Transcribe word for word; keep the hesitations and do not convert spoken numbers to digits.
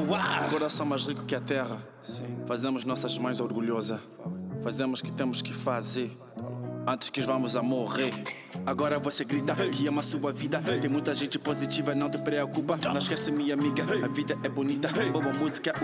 suar. Coração mais rico que a terra. Fazemos nossas mães orgulhosas. Fazemos o que temos que fazer antes que vamos a morrer. Agora você grita que ama a sua vida. Tem muita gente positiva, não te preocupa. Não esquece, minha amiga, a vida é bonita. Boa música,